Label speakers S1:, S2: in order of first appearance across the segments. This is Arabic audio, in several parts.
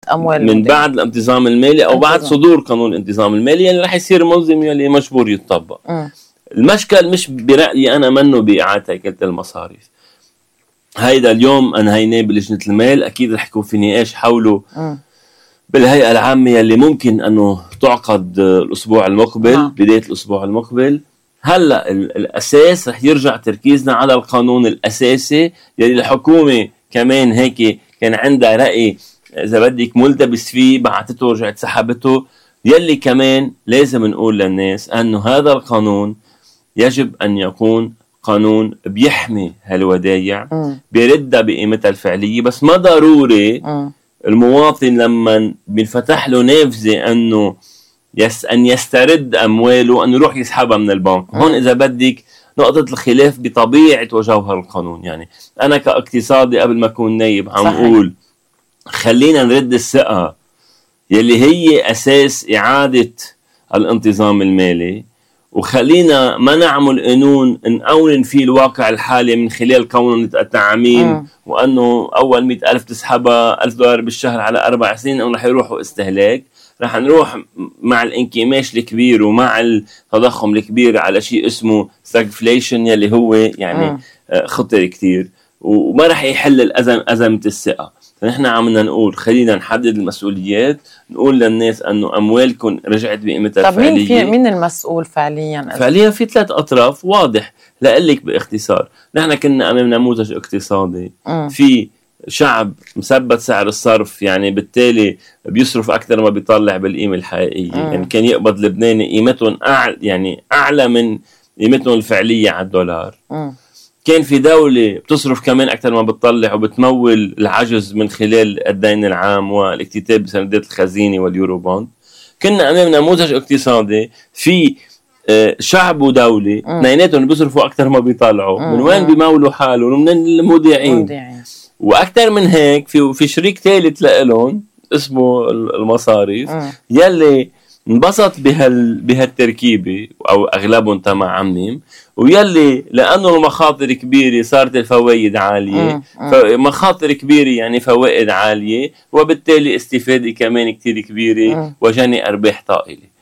S1: أموال
S2: من بعد الانتظام المالي أو بعد صدور قانون الانتظام المالي، يعني رح يصير ملزم يلي مجبور يتطبق. المشكل مش برأيي أنا منه بإعادة هيكلة المصاريف. هيدا اليوم أنهيناه بلجنة المال، أكيد رح يكون في نقاش حوله بالهيئة العامة يلي ممكن أنه تعقد الأسبوع المقبل. بداية الأسبوع المقبل. هلأ الأساس رح يرجع تركيزنا على القانون الأساسي يلي الحكومة كمان هيك كان عندها رأي إذا بدك ملتبس فيه، بعتته ورجعت سحبته، يلي كمان لازم نقول للناس أنه هذا القانون يجب أن يكون قانون بيحمي هالودايع، بيردها بقيمتها الفعلية. بس ما ضروري المواطن لما بينفتح له نافذة أنه أن يسترد أمواله أن يروح يسحبها من البنك. هون إذا بدك نقطة الخلاف بطبيعة وجوهر القانون. يعني أنا كاقتصادي قبل ما أكون نايب عم أقول خلينا نرد الثقة يلي هي أساس إعادة الانتظام المالي، وخلينا ما نعمل قانون نقونن فيه الواقع الحالي من خلال كونه التعميم، وأنه أول 100,000 تسحبها $1,000 بالشهر على 4 سنين أو رح يروحوا استهلاك. رح نروح مع الانكماش الكبير ومع التضخم الكبير على شيء اسمه stagflation يلي هو يعني خطر كتير، وما رح يحل أزمة الثقة. فنحن عمنا نقول خلينا نحدد المسؤوليات، نقول للناس أنه أموالكم رجعت بقيمتها الفعلية.
S1: طب مين المسؤول فعليا؟
S2: فعليا في 3 أطراف واضح. لقلك باختصار، نحن كنا أمام نموذج اقتصادي في شعب مثبت سعر الصرف، يعني بالتالي بيصرف أكثر ما بيطلع بالقيمة الحقيقية. يعني كان يقبض لبناني قيمتهم أعلى من قيمتهم الفعلية على الدولار. كان في دولة بتصرف كمان أكثر ما بتطلع وبتمول العجز من خلال الدين العام والاكتتاب بسندات الخزينة واليورو بوند. كنا أمام نموذج اقتصادي في شعب ودولة اثنيناتهم بيصرفوا أكثر ما بيطلعوا. من وين بيمولوا حالهم؟ من المودعين. وأكثر من هيك في شريك ثالث لهم اسمه المصاريف يلي انبسط بهالتركيبة أو أغلبهم تما عميم، ويلي لأنه المخاطر كبيرة صارت الفوائد عالية. مخاطر كبيرة يعني فوائد عالية، وبالتالي استفادة كمان كتير كبيرة وجني أرباح طائلة.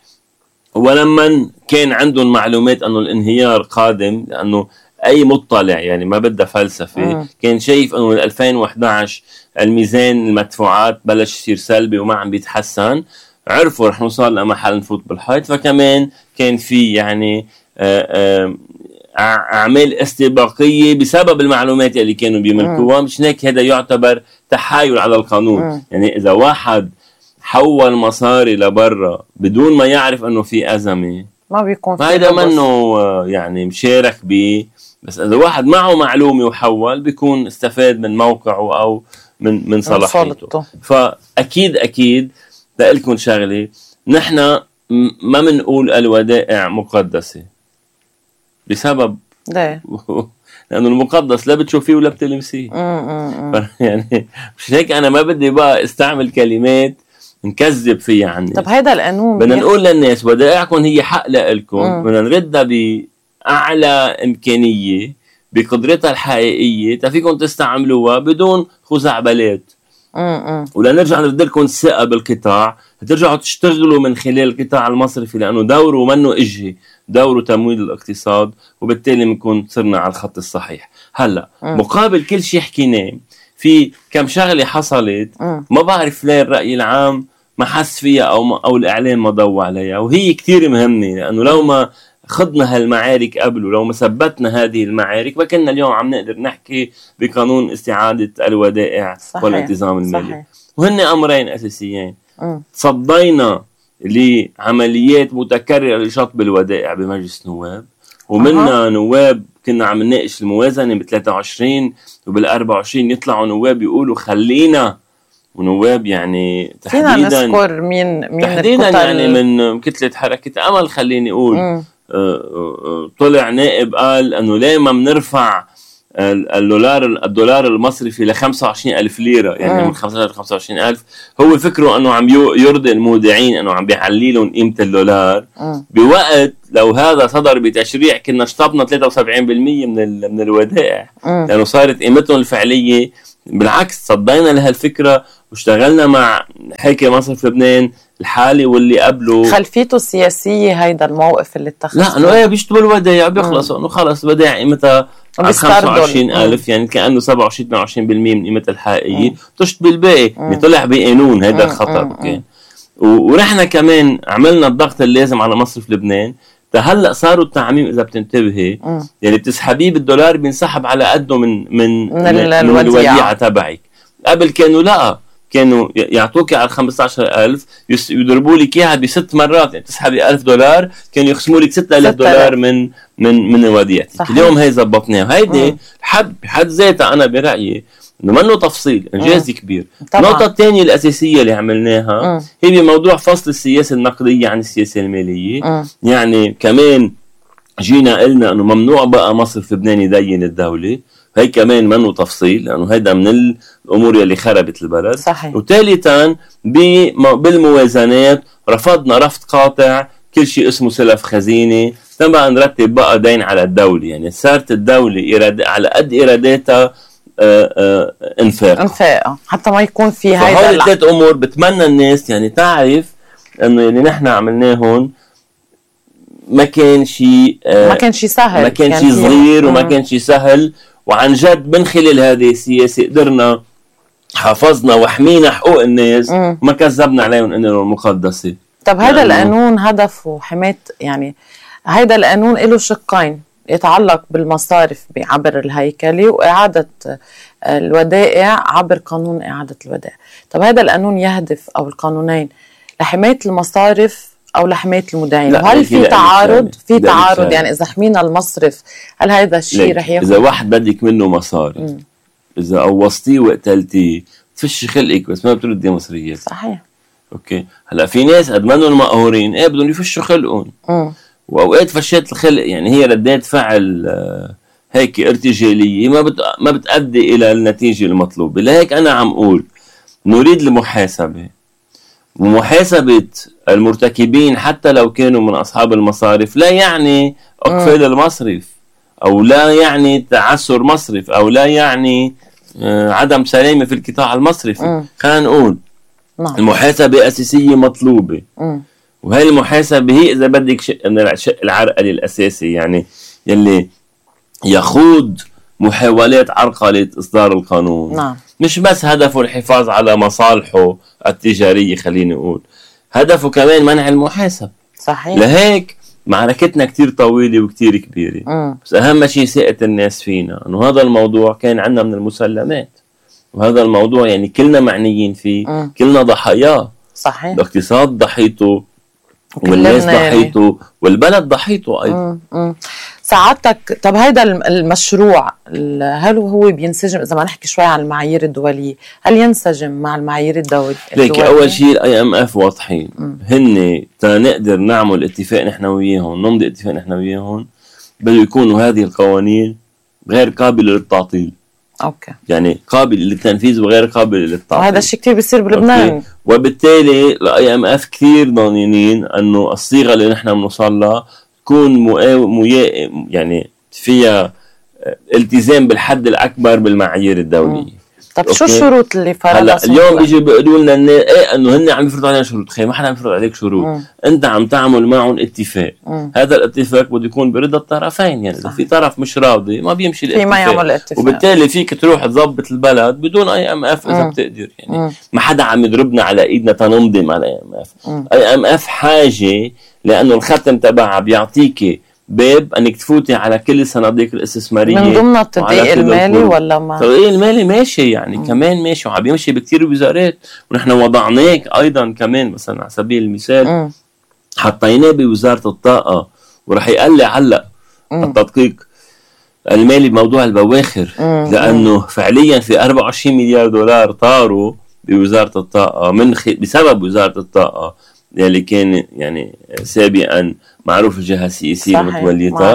S2: ولما كان عندهم معلومات أنه الانهيار قادم، لأنه أي مطلع يعني ما بدها فلسفة كان شايف أنه من 2011 الميزان المدفوعات بلش يصير سلبي وما عم بيتحسن، عرفوا رح نوصل لمحل نفوت بالحيط. فكمان كان في يعني أعمال استباقية بسبب المعلومات اللي كانوا بيملكوها. مش هيك هذا يعتبر تحايل على القانون. يعني إذا واحد حول مصاري لبرا بدون ما يعرف أنه في أزمة
S1: ما بيكون في
S2: هيدا منه يعني مشارك بيه. بس إذا واحد معه معلومة وحول بيكون استفاد من موقعه أو من صلاحيته. فأكيد لألكم شغلة، نحن ما منقول الودائع مقدسة بسبب لأنه المقدس لا بتشوفيه ولا بتلمسيه. يعني مش هيك أنا ما بدي بقى استعمل كلمات نكذب فيها عني.
S1: طب هيدا القانون
S2: بدنا نقول للناس ودائعكم هي حق لكم، بدنا نردها بأعلى إمكانية بقدرتها الحقيقية تفيكم تستعملوها بدون خزعبلات. ولا نرجع نرد لكم الثقة بالقطاع، ترجعوا تشتغلوا من خلال القطاع المصرفي، لأنه دوره منه إجهي، دوره تمويل الاقتصاد، وبالتالي بنكون صرنا على الخط الصحيح. هلأ مقابل كل شيء حكيناه في كم شغلة حصلت ما بعرف ليه الرأي العام ما حس فيها أو الإعلام ما ضوى عليها، وهي كتير مهمة. لأنه لو ما خضنا هالمعارك قبل ولو ما ثبتنا هذه المعارك ما كنا اليوم عم نقدر نحكي بقانون استعادة الودائع والانتظام المالي. وهن أمرين أساسيين. صدينا لعمليات متكررة لشطب الودائع بمجلس نواب، ومنا نواب كنا عم نناقش الموازنة ب23 وبال24 يطلعوا نواب يقولوا خلينا، ونواب يعني
S1: تحديدا فينا نذكر مين
S2: تحديدا يعني من كتلة حركة أمل. خليني أقول طلع نائب قال أنه ليه ما بنرفع الدولار المصرفي ل 25,000 ليرة، يعني من 15,000 ل 25,000. هو فكره أنه عم يرضي المودعين، أنه عم بيعليلهم قيمة الدولار، بوقت لو هذا صدر بتشريع كنا شطبنا 73% من الودائع، لأنه صارت قيمتهم الفعلية. بالعكس صدينا لهالفكرة واشتغلنا مع حكي مصرف لبنان الحالي واللي قبله.
S1: خلفيته السياسية هيدا الموقف اللي اتخذ؟
S2: لا انه بيشتبوا الودائع بيخلصوا انه خلص ودائع قيمتها 25,000 يعني كأنه 27-28% من قيمتها الحقيقية تشطب الباقي. طلع بقانون هيدا الخطر كان. ورحنا كمان عملنا الضغط اللازم على مصرف لبنان. هلا صاروا التعميم اذا بتنتبهي يعني بتسحبيه بالدولار بينسحب على قده من الوديعة تبعك. قبل كانوا لا كانوا يعطوك على 15,000 يضربوا لك اياها ب6 مرات. يعني تسحبي $1,000 كانوا يخصموا لك $6,000 من وديعتك. اليوم هي زبطناها وهيدي بحد ذاتها انا برايي انه منه تفصيل انجاز كبير. النقطه الثانيه الاساسيه اللي عملناها هي بموضوع فصل السياسه النقديه عن السياسه الماليه. يعني كمان جينا قلنا انه ممنوع بقى مصرف لبنان يدين الدوله. هي كمان منه تفصيل لانه هيدا من الامور اللي خربت البلد.
S1: صحيح.
S2: وثالثا بالموازنات رفضنا رفض قاطع كل شيء اسمه سلف خزينه تبع نرتب بقى دين على الدوله. يعني صارت الدوله على قد ايراداتها انفاق
S1: حتى ما يكون في هيدا.
S2: هول الثلاث امور بتمنى الناس يعني تعرف انه اللي نحن عملناه هون ما كان شيء
S1: سهل،
S2: ما كان شيء صغير وما كان شيء سهل. وعن جد من خلال هذه السياسه قدرنا حافظنا وحمينا حقوق الناس وما كذبنا عليهم انهم مقدسه.
S1: طب هذا القانون هدفه حمايه، يعني هذا القانون له شقين يتعلق بالمصارف عبر الهيكلة وإعادة الودائع عبر قانون إعادة الودائع. طب هذا القانون يهدف أو القانونين لحماية المصارف أو لحماية المودعين؟ وهل في تعارض؟ في تعارض يعني إذا حمينا المصرف هل هذا الشيء رح ياخد؟
S2: إذا واحد بدك منه مصاري إذا قوصتيه وقتلتيه تفش خلقك بس ما بتردي مصريات.
S1: صحيح.
S2: أوكي. هلأ في ناس قد منهم مقهورين بدهم يفشوا خلقهم وأوقات فشات الخلق يعني هي ردات فعل هيك ارتجالية ما بتؤدي إلى النتيجة المطلوبة. لهيك أنا عم أقول نريد المحاسبة ومحاسبة المرتكبين حتى لو كانوا من أصحاب المصارف. لا يعني أقفال المصرف أو لا يعني تعسر مصرف أو لا يعني عدم سلامة في القطاع المصرفي. خلينا نقول المحاسبة أساسية مطلوبة. وهي المحاسبة هي إذا بدك شق العرقلة الأساسي يعني يلي يخوض محاولات عرقلة إصدار القانون. مش بس هدفه الحفاظ على مصالحه التجارية، خليني أقول هدفه كمان منع المحاسبة.
S1: صحيح.
S2: لهيك معركتنا كتير طويلة وكتير كبيرة. بس أهم شيء ثقة الناس فينا أنه هذا الموضوع كان عندنا من المسلمات وهذا الموضوع يعني كلنا معنيين فيه. كلنا ضحاياه.
S1: صحيح.
S2: الاقتصاد ضحيته والناس ضحيته والبلد ضحيته أيضا.
S1: سعادتك طب هيدا المشروع هل هو بينسجم إذا ما نحكي شوي عن المعايير الدولية هل ينسجم مع المعايير الدولية؟
S2: ليك أول شيء IMF واضحين هن تنقدر نعمل اتفاق نحن وياهم نمضي اتفاق نحن وياهم بده يكونوا هذه القوانين غير قابلة للتعطيل.
S1: أوكي.
S2: يعني قابل للتنفيذ وغير قابل للتعطيل.
S1: وهذا الشيء كتير بيصير بلبنان.
S2: وبالتالي IMF كثير ضامنين أنه الصيغة اللي نحن بنوصل لها تكون يعني فيها التزام بالحد الأكبر بالمعايير الدولية.
S1: طب شو الشروط اللي فرضها؟
S2: هلا اليوم بيجي بيقولوا لنا انه هن عم يفرضوا علينا شروط. خي ما حدا عم يفرض عليك شروط. انت عم تعمل معهم اتفاق. هذا الاتفاق بده يكون برضا الطرفين. يعني اذا في طرف مش راضي ما بيمشي الاتفاق.
S1: ما يعمل اتفاق.
S2: وبالتالي فيك تروح تضبط البلد بدون IMF اذا بتقدر. يعني ما حدا عم يضربنا على ايدنا تننضم على IMF حاجه لانه الختم تبعها بيعطيكي باب انك تفوتي على كل الصناديق الاستثماريه
S1: من ضمن التدقيق المالي ولا ما
S2: التدقيق المالي ماشي يعني كمان ماشي وعم يمشي بكثير وزارات ونحن وضعناه ايضا كمان مثلا على سبيل المثال حطيناه بوزاره الطاقه ورح يقلع علق التدقيق المالي بموضوع البواخر لانه فعليا في 24 مليار دولار طاروا بوزاره الطاقه بسبب وزاره الطاقه اللي كان يعني سابقا معروف الجهة السياسية المتولية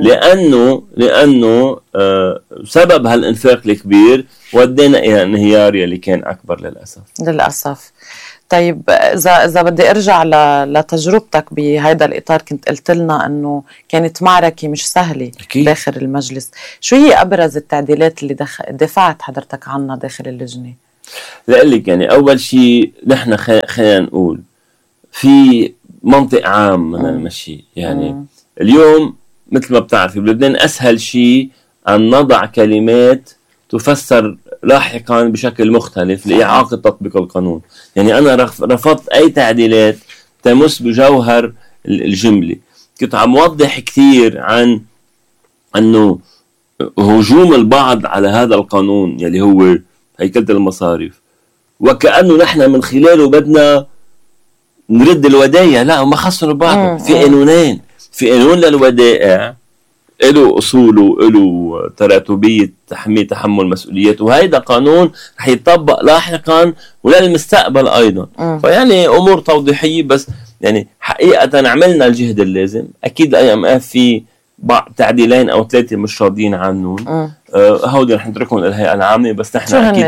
S2: لأنه سبب هالإنفاق الكبير ودينا إلى انهيار اللي كان أكبر للأسف.
S1: طيب إذا بدي أرجع لتجربتك بهذا الإطار كنت قلت لنا أنه كانت معركة مش سهلة داخل المجلس. شو هي أبرز التعديلات اللي دفعت حضرتك عنها داخل اللجنة؟
S2: لقلك يعني اول شيء نحن خلينا نقول في منطق عام بدنا نمشي. يعني اليوم مثل ما بتعرفي بلبنان اسهل شيء ان نضع كلمات تفسر لاحقا بشكل مختلف لإعاقة تطبيق القانون. يعني أنا رفضت أي تعديلات تمس بجوهر الجملة. كنت عم وضح كثير عن أنه هجوم البعض على هذا القانون يلي هو هيكلة المصاريف وكأنه نحن من خلاله بدنا نرد الودائع. لا، ما خصوا بعض. في قانونين، في قانون للودائع له أصوله وله تراتبية تحمل مسؤوليات، وهيدا قانون رح يتطبق لاحقا وللمستقبل أيضا. فيعني أمور توضيحية بس. يعني حقيقة عملنا الجهد اللازم. أكيد IMF في بعض تعديلين أو 3 مش راضيين عنهم، هودي رح نتركهم للهيئة العامة. بس نحن أكيد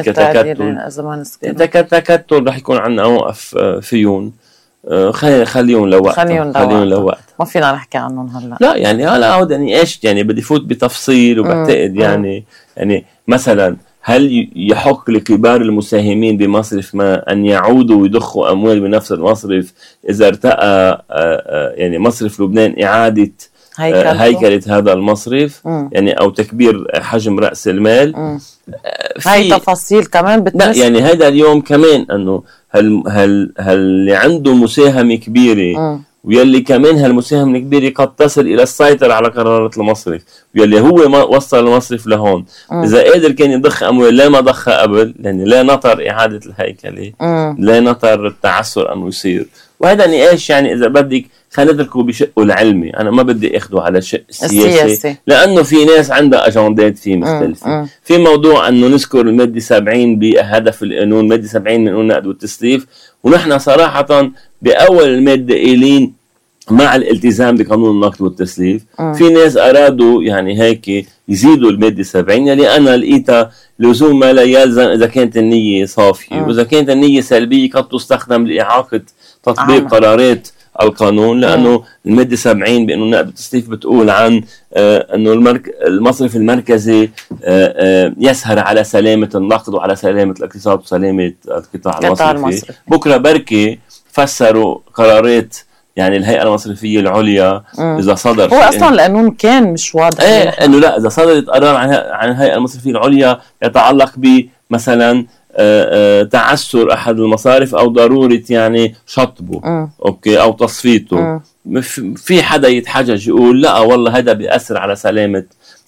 S2: كتكتل رح يكون عنا موقف فيهم. خليهم لوقت
S1: ما فينا نحكي عنهم هلا.
S2: لا يعني هلا عود يعني ايش يعني بدي فوت بتفصيل وبعتقد يعني مثلا هل يحق لكبار المساهمين بمصرف ما ان يعودوا ويضخوا اموال بنفس المصرف اذا ارتقى يعني مصرف لبنان اعاده هيكلة هذا المصرف يعني او تكبير حجم رأس المال.
S1: هاي تفاصيل كمان
S2: لا يعني هذا اليوم كمان انه هل اللي عنده مساهمة كبيرة ويلي كمان هالمساهمة الكبيرة قد تصل إلى السيطرة على قرارات المصرف ويلي هو وصل المصرف لهون، إذا قادر كان يضخ أموال لا ما ضخها قبل، لأن لا نطر إعادة الهيكلة، لا نطر التعسر أنه يصير. وهذا نقاش يعني إذا بدك خلينا نتركه بشقه العلمي. أنا ما بدي أخده على شق السياسي لأنه في ناس عندها أجندات فيه مختلفة. في موضوع أنه نذكر المادة 70 بهدف القانون، مادة 70 من قانون النقد والتسليف، ونحن صراحة بأول المادة قايلين مع الالتزام بقانون النقد والتسليف. في ناس أرادوا يعني هيك يزيدوا المادة 70 يعني أنا لقيتها لزوم ما لا يلزم إذا كانت النية صافية، وإذا كانت النية سلبية قد تستخدم لإعاقة تطبيق قرارات القانون. لأنه المادة 70 بأنه النقد والتسليف بتقول عن أنه المصرف المركزي يسهر على سلامة النقد وعلى سلامة الاقتصاد وسلامة القطاع المصرفي. بكرة بركي فسروا قرارات يعني الهيئة المصرفية العليا إذا صدر
S1: هو أصلا القانون كان مش واضح
S2: إنه لا إذا صدرت قرار عن الهيئة المصرفية العليا يتعلق بمثلا تعسر أحد المصارف أو ضرورة يعني شطبه أوكي أو تصفيته، في حدا يتحجج يقول لا والله هذا بيأثر على سلامة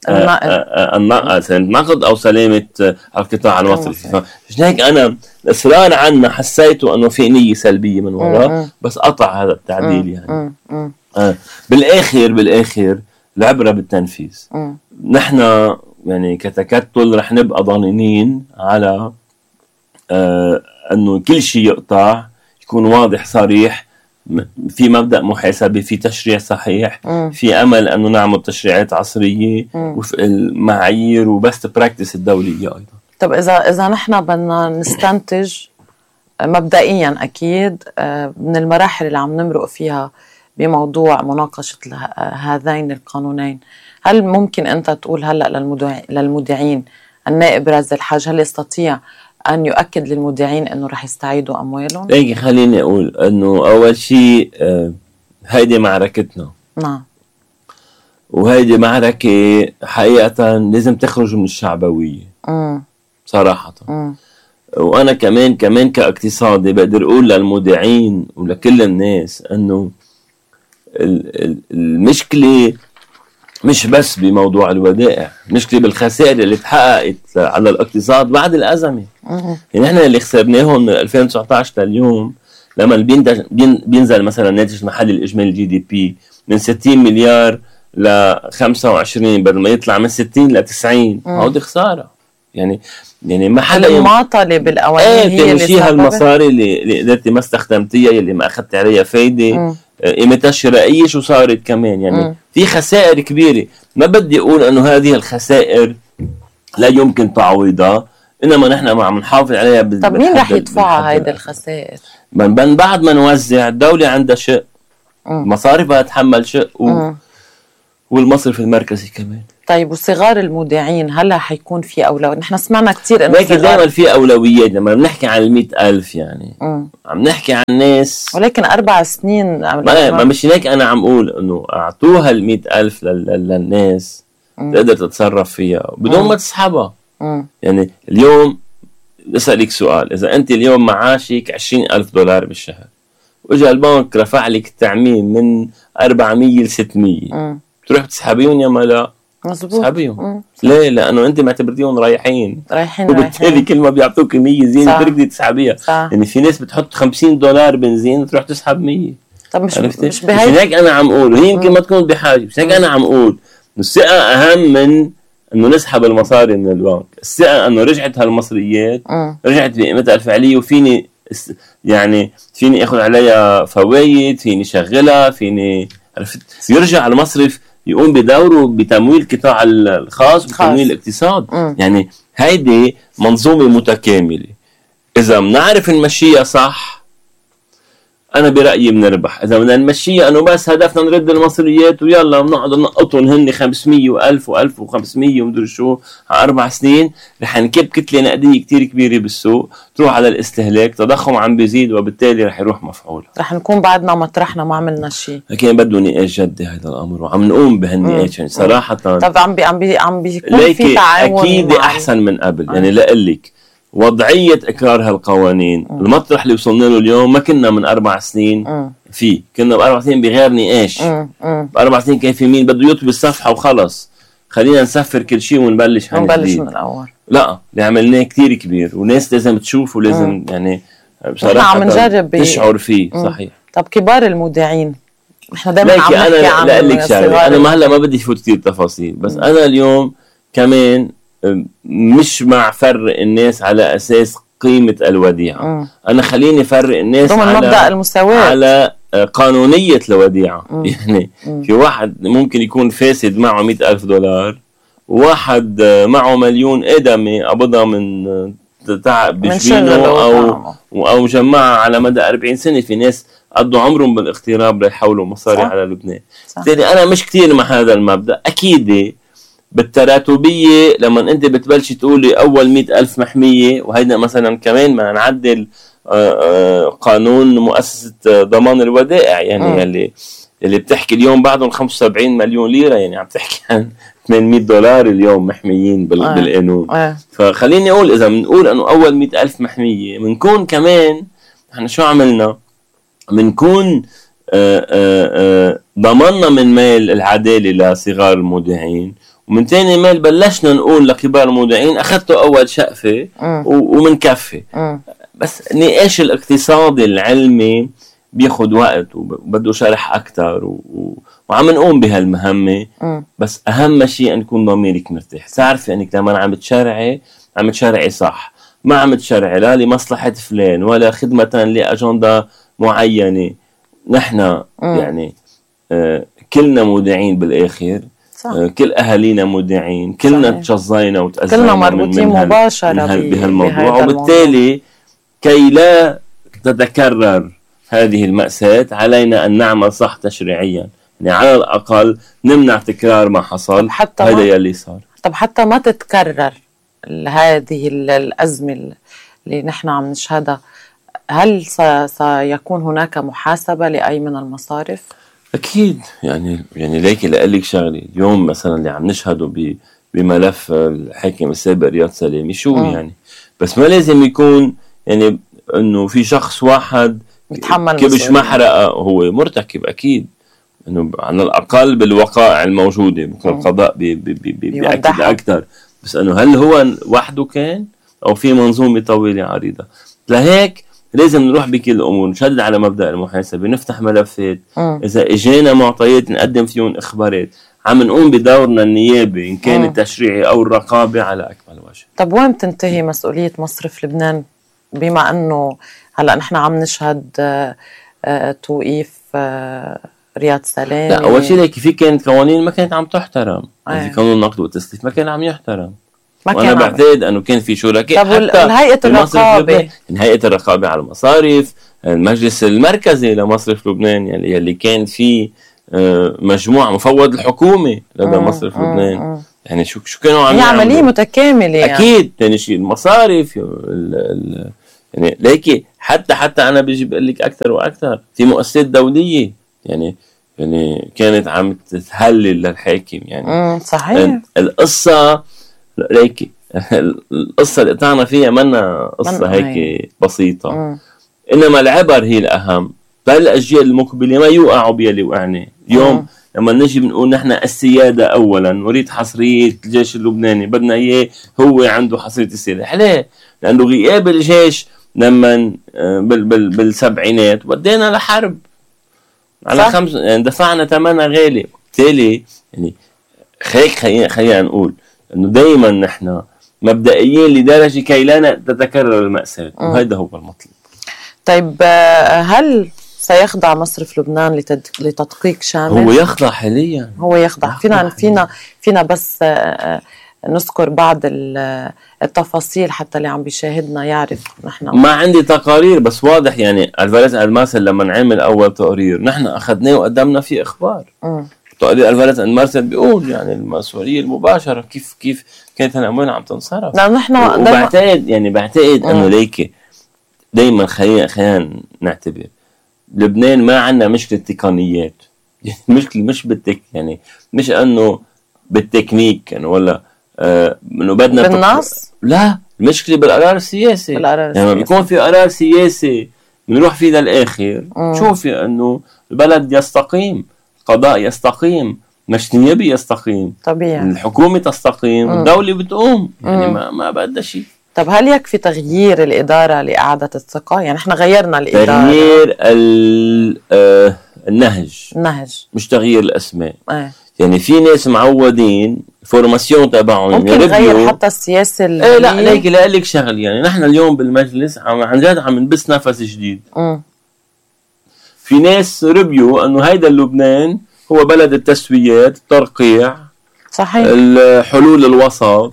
S2: النقد أو سلامة القطاع المصرفي. فمش هيك أنا الإصرار عنا حسيته أنه في نية سلبية من وراء، بس قطع هذا التعديل يعني. بالآخر العبرة بالتنفيذ. نحن يعني كتكتل رح نبقى ضامنين على أنه كل شيء يقطع يكون واضح صريح، في مبدأ محاسبة، في تشريع صحيح، في أمل أنه نعمل تشريعات عصرية وفق المعايير وبست براكتس الدولية أيضا.
S1: طب إذا نحن بدنا نستنتج مبدئيا أكيد من المراحل اللي عم نمرق فيها بموضوع مناقشة هذين القانونين، هل ممكن أنت تقول هلأ للمودعين النائب رازي الحاج هل يستطيع أن يؤكد للمودعين أنه رح يستعيدوا أموالهم؟
S2: ليكي خليني أقول أنه أول شيء هيدي معركتنا.
S1: نعم.
S2: وهيدي معركة حقيقة لازم تخرج من الشعبوية. صراحة. وأنا كمان كاقتصادي بقدر أقول للمودعين ولكل الناس أنه المشكلة مش بس بموضوع الودائع، مشكلة بالخسائر اللي تحققت على الاقتصاد بعد الأزمة. يعني احنا اللي خسرناهم من 2019 لليوم لما بينزل مثلا الناتج المحلي الإجمالي GDP من 60 مليار ل 25 بدل ما يطلع من 60 ل 90. هودي خسارة. يعني ما حدا
S1: المعطلة بالأواني هي اللي
S2: تمشيها المصاري اللي قدرتي ما استخدمتيها اللي ما أخذت عليها فايدة قيمتها الشرائية شو صارت كمان. يعني في خسائر كبيرة. ما بدي أقول أنه هذه الخسائر لا يمكن تعويضها، إنما نحن ما عم نحافظ عليها.
S1: طب مين رح يدفعها هيدي الخسائر؟
S2: من بعد ما نوزع الدولة عندها شق، مصارفها تتحمل شق والمصرف المركزي كمان.
S1: طيب وصغار المودعين هلا حيكون في أولوية؟ نحن سمعنا كتير إنه
S2: لكن دائما في أولويات لما بنحكي عن 100,000 يعني عم نحكي عن ناس،
S1: ولكن 4 سنين
S2: ما مش هيك. أنا عم أقول إنه أعطوها 100,000 للناس تقدر تتصرف فيها بدون ما تسحبها. يعني اليوم بسألك سؤال، إذا أنت اليوم معاشك $20,000 بالشهر وإجا البنك رفع لك التعميم من 400 ل 600، تروح تسحبيهم يا ما لا؟
S1: مظبوط.
S2: تسحبيهم. ليه؟ لأنه أنت معتبرتيهم رايحين وبالتالي كل ما بيعطوك 100 زين بتقدري تسحبيها. يعني في ناس بتحط $50 بنزين وتروح تسحب 100.
S1: طب مش
S2: هيك أنا عم أقول، وهي يمكن ما تكون بحاجة، بس هيك أنا عم أقول الثقة أهم من إنه نسحب المصاري من البنك. الثقة إنه رجعت هالمصريات، رجعت بقيمتها الفعلية، وفيني يعني فيني اخذ عليها فوايد، فيني شغلها، فيني يرجع المصرف يقوم بدوره بتمويل القطاع الخاص وتمويل الاقتصاد. يعني هيدي منظومة متكاملة. إذا بنعرف نمشيها صح أنا برأيي بنربح. إذا بدنا نمشيها أنه بس هدفنا نرد المصريات ويلا بنقعد نقطن هن 500 و1000 و1500 ومدري شو على 4 سنين، رح نكب كتلة نقدية كتير كبيرة بالسوق تروح على الاستهلاك، تضخم عم بيزيد وبالتالي رح يروح مفعول.
S1: رح نكون بعدنا مطرحنا ما عملنا شيء.
S2: لكن بده نقاش جدي هذا الأمر وعم نقوم بهالنقاش يعني صراحة.
S1: طب عم بيكون في تعاون
S2: أكيد أحسن من قبل. يعني لقلك وضعية إقرار هالقوانين المطرح اللي وصلنا له اليوم ما كنا من 4 سنين فيه. كنا ب4 سنين بغير نقاش. ب4 سنين كان في مين بده يطوي الصفحة وخلص خلينا نسفر كل شيء ونبلش من الأول. لا، اللي عملناه كتير كبير وناس لازم تشوف ولازم يعني بصراحة تشعر فيه. صحيح.
S1: طب كبار المودعين احنا دايما عم نحكي عن
S2: أنا ما هلا ما بدي فوت كتير تفاصيل، بس أنا اليوم كمان مش مع فرق الناس على أساس قيمة الوديعة. أنا خليني فرق الناس على
S1: مبدأ المساواة،
S2: على قانونية الوديعة. يعني في واحد ممكن يكون فاسد معه $100,000 وواحد معه مليون إدمي قبضها من تعب بشبينه أو جمعها على مدى 40 سنة. في ناس قضوا عمرهم بالاغتراب ليحولوا مصاري على لبنان. بالتالي أنا مش كتير مع هذا المبدأ. أكيد بالتراتبية لما أنت بتبلش تقولي أول 100,000 محمية، وهيدا مثلا كمان ما نعدل قانون مؤسسة ضمان الودائع يعني اللي بتحكي اليوم بعدهم 75 مليون ليرة، يعني عم تحكي عن $800 اليوم محميين بالقانون. فخليني أقول إذا بنقول أنه أول 100,000 محمية منكون كمان نحن شو عملنا؟ منكون ضمننا من مال العدالة لصغار المودعين، ومن تاني مال بلشنا نقول لكبار المودعين أخذتوا أول شقفة ومنكفي. بس نقاش الاقتصادي العلمي بياخد وقت وبده شرح أكتر وعم نقوم بهالمهمة. بس أهم شيء نكون ضميرك مرتاح، تعرفي أنك لما عم تشرعي صح، ما عم تشرعي لا لمصلحة فلان ولا خدمة لأجندة معينة. نحن يعني كلنا مودعين بالآخر. كل أهالينا مودعين، كلنا تشظينا وتأذينا،
S1: كلنا مربوطين مباشرة
S2: بهالموضوع. وبالتالي كي لا تتكرر هذه المأساة علينا أن نعمل صح تشريعيا، يعني على الأقل نمنع تكرار ما حصل. هذا يلي صار.
S1: طب حتى ما تتكرر هذه الأزمة اللي نحن عم نشهدها، هل سيكون هناك محاسبة لأي من المصارف؟
S2: أكيد. يعني ليك لقلك شغلي اليوم مثلا اللي عم نشهده بملف الحاكم السابق رياض سلامي شو يعني، بس ما لازم يكون يعني إنه في شخص واحد كبش محرقة هو مرتكب. أكيد إنه على الأقل بالوقائع الموجودة ممكن القضاء بيأكد أكثر، بس إنه هل هو وحده كان أو في منظومة طويلة عريضة. لهيك لازم نروح بكل الأمور، نشدد على مبدأ المحاسبة، نفتح ملفات، إذا إجينا معطيات نقدم فيهم إخبارات، عم نقوم بدورنا النيابي إن كان التشريعي أو الرقابة على أكمل وجه.
S1: طب وين تنتهي مسؤولية مصرف لبنان بما أنه هلأ نحن عم نشهد توقيف رياض سلامي؟
S2: لا، أول شيء ليك في كانت قوانين ما كانت عم تحترم. في قانون النقد والتسليف ما كان عم يحترم، وأنا بعتقد أنه كان في شركاء.
S1: طب هيئة الرقابة،
S2: هيئة الرقابة على المصارف، المجلس المركزي لمصرف لبنان يلي كان فيه مجموعة مفوض الحكومة لدى مصرف لبنان. يعني شو كانوا عم
S1: يعملوا؟ عملية متكاملة يعني.
S2: أكيد. تاني شيء المصارف يعني ليكي حتى أنا بيجي بقول لك أكثر وأكثر في مؤسسات دولية يعني كانت عم تتهلل للحاكم يعني.
S1: صحيح.
S2: القصة ليكي القصة اللي قطعنا فيها منا قصة هيك بسيطة. إنما العبر هي الأهم. فالأجيال المقبلة ما يوقعوا بيها اللي وقعنا اليوم. لما نجي بنقول نحن السيادة أولا، نريد حصرية الجيش اللبناني، بدنا إياه هو عنده حصرية السيادة. ليه؟ لأنه غياب الجيش لما بالسبعينات ودينا لحرب على يعني دفعنا ثمنها غالي. بالتالي يعني خلينا نقول إنه دايما نحن مبدئيين لدرجة كي لا تتكرر المأساة، وهذا هو المطلوب.
S1: طيب هل سيخضع مصرف لبنان لتدقيق شامل؟
S2: هو يخضع حاليا.
S1: هو يخضع. فينا بس نذكر بعض التفاصيل حتى اللي عم بيشاهدنا يعرف. نحن
S2: ما عندي تقارير بس واضح يعني الفاريز المارسل لما نعمل أول تقرير نحن أخذناه وقدمنا فيه إخبار. تقرير الفاريز المارسل بيقول يعني المسؤولية المباشرة كيف كانت الأموال عم تنصرف.
S1: لا نحن
S2: بعتقد إنه ليك دايما خلينا نعتبر لبنان ما عندنا مشكلة تقنيات. مشكلة مش يعني مش انه بالتكنيك يعني ولا انه بدنا
S1: بالنص.
S2: لا، المشكلة بالقرار السياسي. يعني بيكون في قرار سياسي بنروح فيه للآخر شوفي انه البلد يستقيم، القضاء يستقيم، مش نيابي يستقيم،
S1: طبيعي
S2: الحكومة تستقيم، الدولة بتقوم. يعني ما بدها شيء.
S1: طب هل يكفي تغيير الإدارة لإعادة الثقة؟ يعني احنا غيرنا الإدارة.
S2: تغيير النهج مش تغيير الأسماء. يعني في ناس معودين فورماسيون تبعهم
S1: ممكن نغير حتى السياسة
S2: لا ليك لا لك شغل. يعني نحن اليوم بالمجلس عن جد عم نبث نفس جديد. في ناس ربيوا انه هيدا لبنان هو بلد التسويات، الترقيع،
S1: صحيح،
S2: الحلول الوسط،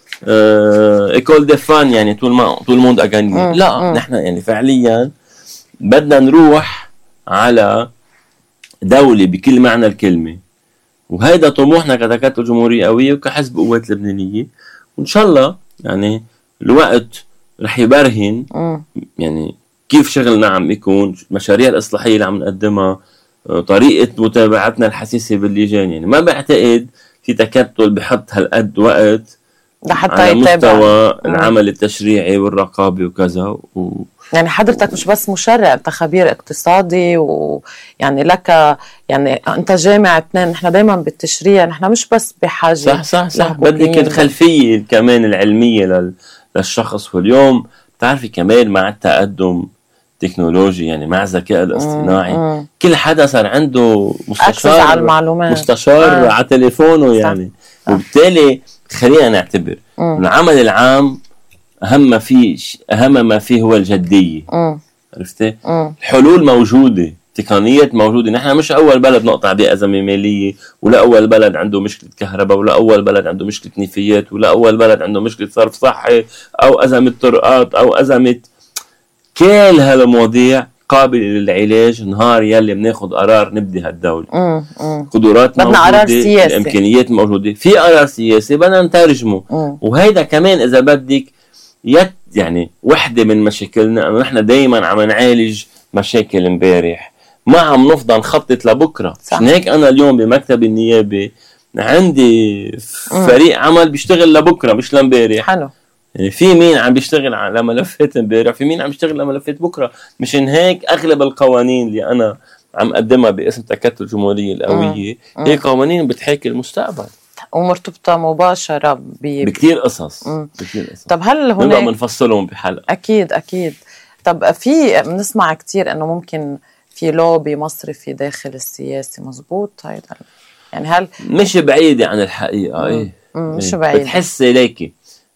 S2: ايكول دي فان، يعني طول الموند اغاني. لا نحن يعني فعليا بدنا نروح على دولة بكل معنى الكلمة، وهيدا طموحنا كتكتل جمهورية قوية وكحزب قوات لبنانية. وإن شاء الله يعني الوقت رح يبرهن يعني كيف شغلنا عم يكون، مشاريع الإصلاحية اللي عم نقدمها، طريقة متابعتنا الحسيسة باللجان. يعني ما بعتقد في تكتل بحط هالقد وقت على مستوى العمل التشريعي والرقابي وكذا.
S1: يعني حضرتك مش بس مشرع، انت خبير اقتصادي، ويعني لك يعني انت جامع اثنين. نحن دايما بالتشريع نحن مش بس بحاجة
S2: صح بدك الخلفية كمان العلمية للشخص. واليوم بتعرفي كمان مع التقدم تكنولوجي، يعني مع الذكاء الاصطناعي كل حدا صار عنده مستشار
S1: على المعلومات،
S2: مستشار على تليفونه يعني. وبالتالي خلينا نعتبر العمل العام أهم ما فيه هو الجدية. عرفتي؟ الحلول موجودة، تقنيات موجودة. نحن مش أول بلد نقطع بيه أزمة مالية، ولا أول بلد عنده مشكلة كهرباء، ولا أول بلد عنده مشكلة نفايات، ولا أول بلد عنده مشكلة صرف صحي أو أزمة طرقات أو أزمة. كل هالمواضيع قابلة للعلاج نهار يلي بناخد قرار نبدي هالدولة. قدرات موجودة، الإمكانيات موجودة، في قرار سياسي بدنا نترجمه. وهيدا كمان إذا بدك يعني وحدة من مشاكلنا أنه نحن دايما عم نعالج مشاكل امبارح، ما عم نفضل نخطط لبكرة. عشان هيك أنا اليوم بمكتب النيابة عندي فريق عمل بيشتغل لبكرة مش لامبارح.
S1: حلو.
S2: يعني في مين عم بيشتغل على ملفات امبارح، في مين عم بيشتغل على ملفات بكرة. مشان هيك أغلب القوانين اللي أنا عم قدمها باسم تكتل الجمهورية القوية هي قوانين بتحاكي المستقبل
S1: ومرتبطة مباشرة
S2: بكتير قصص.
S1: طب هل هناك
S2: نبقى منفصلهم بحلقة؟
S1: أكيد. طب في بنسمع كتير أنه ممكن في لوبي مصرفي داخل السياسة، مزبوط هيدا؟ يعني هل
S2: مش بعيدة عن الحقيقة؟
S1: مش بعيدة.
S2: بتحس ليكي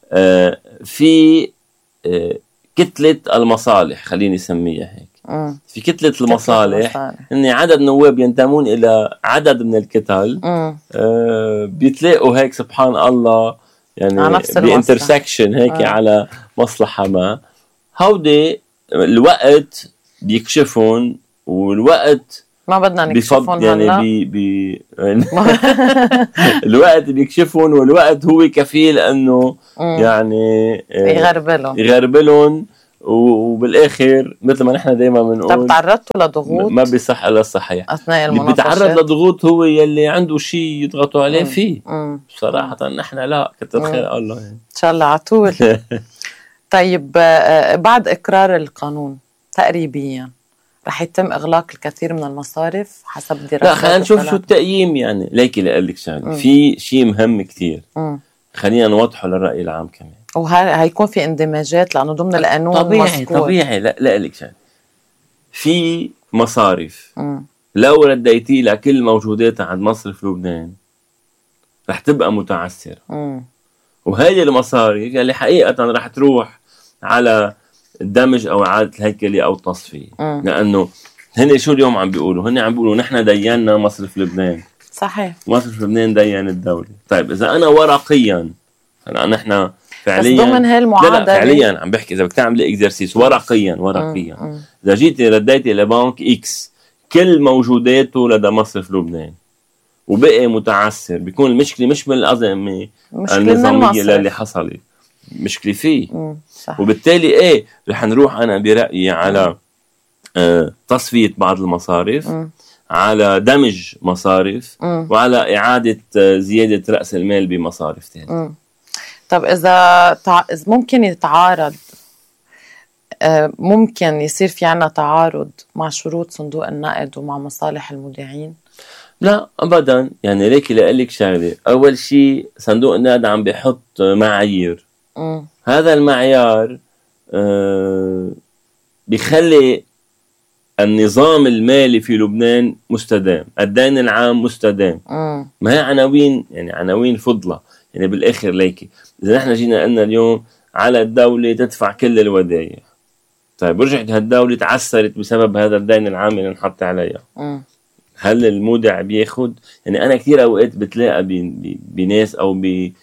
S2: في كتلة المصالح، خليني سميها هيك. في كتلة المصالح إن عدد نواب ينتمون إلى عدد من الكتل بيتلاقوا هيك سبحان الله يعني بانترسكشن هيك على مصلحة ما. هودي الوقت بيكشفون، والوقت
S1: ما بدنا نكشفهم
S2: يعني يعني الوقت بيكشفهم، والوقت هو كفيل انه يعني يغربلهم وبالاخر مثل ما نحن دائما بنقول.
S1: طب تعرضتوا لضغوط؟
S2: ما بيصح الا الصحيح
S1: اثناء
S2: اللي بيتعرض لضغوط هو يلي عنده شيء يضغطوا عليه فيه. بصراحه نحن لا، كتر خير الله يعني.
S1: ان شاء الله عطول. طيب بعد اقرار القانون تقريبيا رح يتم اغلاق الكثير من المصارف حسب دراسات.
S2: لا خلينا نشوف شو التقييم يعني. ليكي لأقول لك شغله، في شيء مهم كتير خلينا نوضحه للرأي العام كمان،
S1: وهيكون في اندماجات لانه ضمن القانون
S2: طبيعي. لا لأقول لك شغله، في مصارف لو رديتي لها كل موجوداتها عند مصرف لبنان رح تبقى متعثرة. وهي المصارف اللي حقيقة رح تروح على الدمج او اعاده الهيكلي او التصفيه. لانه هن شو اليوم عم بيقولوا؟ هن عم بيقولوا نحن دينا مصرف لبنان.
S1: صحيح،
S2: مصرف لبنان دين الدوله. طيب اذا انا ورقيا، هلا نحن فعليا
S1: بس ضمن هالمعادله،
S2: لا فعليا عم بحكي اذا بدك تعملي اكزرسيس ورقيا اذا جيتي رديتي لبنك اكس كل موجوداته لدى مصرف لبنان وبقي متعثر، بيكون المشكله مش من الأزمة النظاميه اللي حصلت، مشكله فيه. وبالتالي ايه رح نروح انا برأيي على تصفية بعض المصارف، على دمج مصارف، وعلى إعادة زيادة رأس المال بمصارف تانية.
S1: طب إذا ممكن يتعارض، ممكن يصير في عنا تعارض مع شروط صندوق النقد ومع مصالح المودعين؟
S2: لا أبدا. يعني ليكي لأقلك شغلة، أول شيء صندوق النقد عم بيحط معايير. هذا المعيار بيخلي النظام المالي في لبنان مستدام، الدين العام مستدام. ما هي عناوين، يعني عناوين فضلة. يعني بالآخر ليكي إذا نحن جينا قلنا اليوم على الدولة تدفع كل الودائع، طيب رجعت هالدولة تعثرت بسبب هذا الدين العام اللي نحط عليها، هل المودع بياخد؟ يعني أنا كثير أوقات بتلاقى بناس أو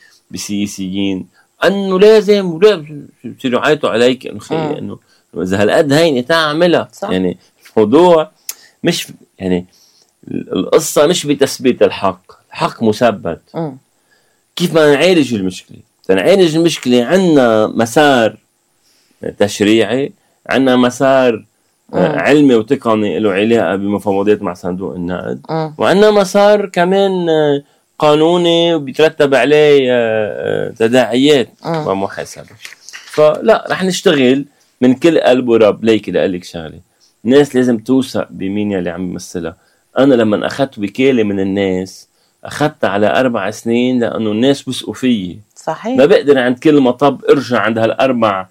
S2: بسياسيين انه لازم بصيروا يعيطوا عليك انه خيي انه اذا هالقد هينه تعملها. يعني الموضوع مش يعني القصه مش بتثبيت الحق مثبت. كيف ما نعالج المشكله؟ تنعالج المشكله عندنا مسار تشريعي، عندنا مسار علمي وتقني له علاقه بمفاوضات مع صندوق النقد، وعندنا مسار كمان قانوني وبيترتب عليه تداعيات ومحاسبة. فلا رح نشتغل من كل قلب ورب. ليكي لأقلك شغلة، الناس لازم توثق بمين يلي عم يمثلها. أنا لما أخذت وكالة من الناس أخذتها على 4 سنين لأنه الناس وثقوا فيي.
S1: صحيح.
S2: ما بقدر عند كل مطب ارجع عند هالأربع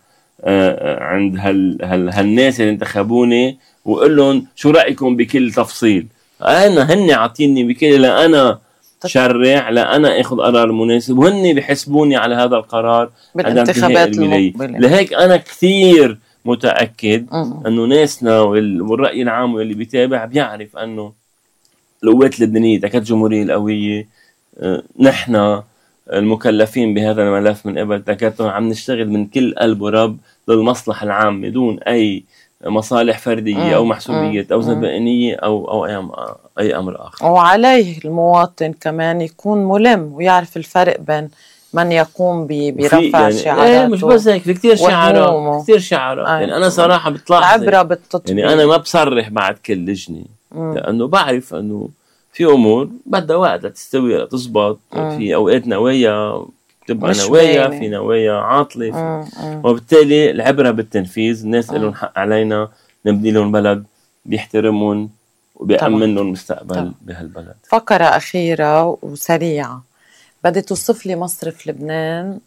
S2: عند هالناس اللي انتخبوني وقول لهم شو رأيكم بكل تفصيل. أنا هني عطيني وكالة لأنا شرع، لا أنا أخذ قرار مناسب، وهن بيحسبوني على هذا القرار
S1: بالانتخابات
S2: المقبلة. لهيك أنا كثير متأكد أنه ناسنا والرأي العام واللي بيتابع بيعرف أنه القوات اللبنانية كجمهورية القوية نحن المكلفين بهذا الملف من قبل تكتل عم نشتغل من كل قلب ورب للمصلحة العامة دون أي مصالح فردية أو محسوبية أو زبائنية أو أي أمر آخر.
S1: وعليه المواطن كمان يكون ملم ويعرف الفرق بين من يقوم برفع
S2: يعني
S1: شعاراته.
S2: مش بس هيك، في كتير شعارات يعني أنا صراحة بتلاحظ
S1: العبرة بالتطبيق.
S2: يعني أنا ما بصرح بعد كل لجنة لأنه بعرف أنه في أمور بدها وقت تستوي تزبط. في أوقات نوايا تبقى نوايا، في نوايا عاطلة، وبالتالي العبرة بالتنفيذ. الناس لهم حق علينا نبني لهم بلد بيحترمهم وبيأمن لهم مستقبل بهالبلد.
S1: فقرة أخيرة وسريعة، بدي توصف لي مصرف لبنان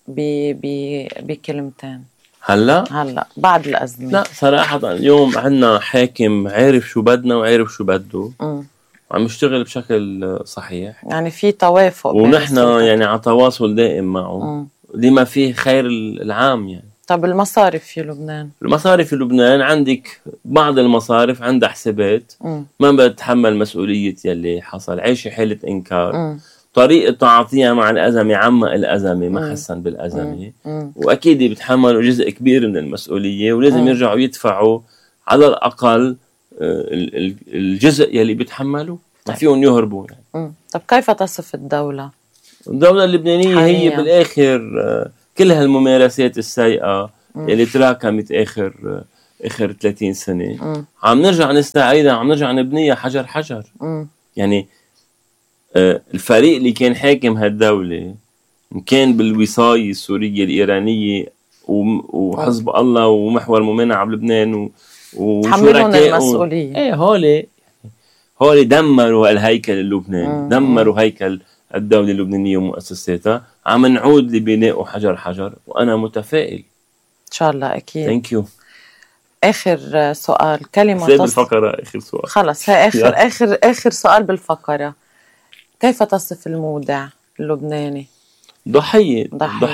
S1: بكلمتين هلا بعد الأزمة.
S2: لا صراحة اليوم عنا حاكم عارف شو بدنا وعارف شو بده، عم يشتغل بشكل صحيح،
S1: يعني في توافق،
S2: ونحن يعني على تواصل دائم معه لما فيه خير العام يعني.
S1: طب المصارف في لبنان؟
S2: المصارف في لبنان عندك بعض المصارف عندها حسابات ما بتتحمل مسؤولية يلي حصل، عايشة حالة إنكار. طريقة تعاطيها مع الأزمة عمق الأزمة ما حسن بالأزمة، وأكيد بيتحملوا جزء كبير من المسؤولية ولازم يرجعوا يدفعوا على الأقل الجزء يلي بيتحملوا ما فيهم يهربوا يعني.
S1: طب كيف تصف الدولة
S2: اللبنانية حاليا؟ هي بالآخر كل هالممارسات السيئة يلي تراكمت آخر 30 سنة عم نرجع نستعيدها، عم نرجع نبنيها حجر حجر. يعني الفريق اللي كان حاكم هالدولة كان بالوصاية السورية الإيرانية وحزب الله ومحور الممانعة بلبنان
S1: تحملون المسؤولية.
S2: ايه هولي دمروا الهيكل اللبناني، دمروا هيكل الدولة اللبنانية ومؤسساتها. عم نعود لبناء حجر حجر وأنا متفائل
S1: إن شاء الله. أكيد.
S2: ثانك يو.
S1: آخر سؤال، كلمة
S2: بالفقرة. آخر سؤال
S1: خلص، هي آخر سؤال بالفقرة. كيف تصف المودع اللبناني؟ ضحية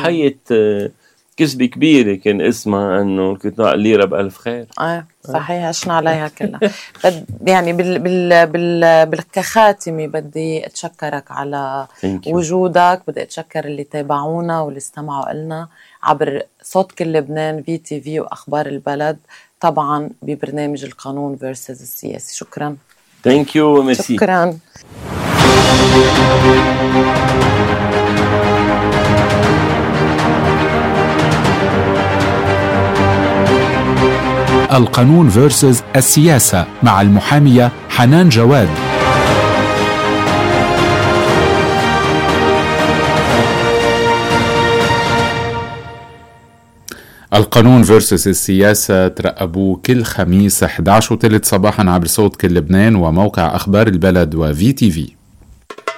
S2: كذبة كبيرة كان اسمها انه القطاع الليرة بألف خير.
S1: صحيح، عشنا عليها كلها. يعني بالكخاتمة بدي اتشكرك على وجودك، بدي اتشكر اللي تابعونا واللي استمعوا لنا عبر صوت كل لبنان VTV واخبار البلد، طبعا ببرنامج القانون فيرسز السياسي. شكرا.
S2: ثانك يو. ميرسي.
S1: شكرا.
S3: القانون فيرسز السياسة مع المحامية حنان جواد. القانون فيرسز السياسة ترقبوه كل خميس 11:03 صباحا عبر صوت كل لبنان وموقع أخبار البلد وVTV.